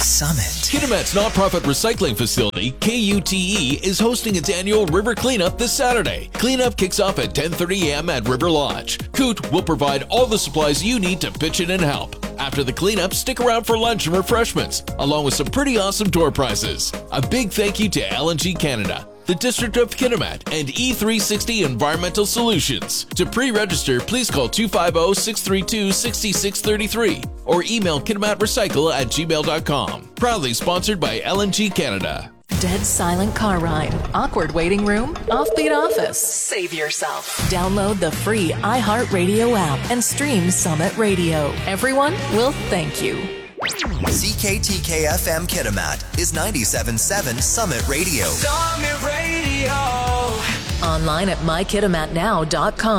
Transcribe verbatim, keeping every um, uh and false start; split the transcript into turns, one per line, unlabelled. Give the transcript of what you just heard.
Summit.
Kitimat's nonprofit recycling facility, K U T E, is hosting its annual River Cleanup this Saturday. Cleanup kicks off at ten thirty a.m. at River Lodge. Coot will provide all the supplies you need to pitch in and help. After the cleanup, stick around for lunch and refreshments, along with some pretty awesome door prizes. A big thank you to L N G Canada, the District of Kitimat, and E three sixty Environmental Solutions. To pre-register, please call two five zero, six three two, six six three three or email kitimatrecycle at gmail dot com. Proudly sponsored by L N G Canada.
Dead silent car ride, awkward waiting room, offbeat office. Save yourself. Download the free iHeartRadio app and stream Summit Radio. Everyone will thank you.
C K T K F M Kitimat is ninety-seven point seven Summit Radio.
Summit Radio.
Online at my kitimat now dot com.